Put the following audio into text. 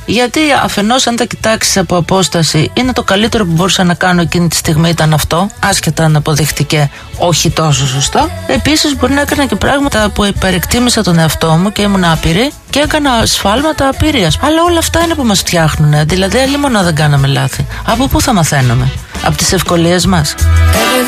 Γιατί αφενός, αν τα κοιτάξεις από απόσταση, είναι το καλύτερο που μπορούσα να κάνω εκείνη τη στιγμή ήταν αυτό, άσχετα αν αποδειχτηκε όχι τόσο σωστό. Επίσης, μπορεί να έκανα και πράγματα που υπερεκτίμησα τον εαυτό μου και ήμουν άπειρη και έκανα σφάλματα απειρίας. Αλλά όλα αυτά είναι που μας φτιάχνουν. Δηλαδή, αλλήμον δεν κάναμε λάθη. Από πού θα μαθαίνουμε? Από τις ευκολίες μας?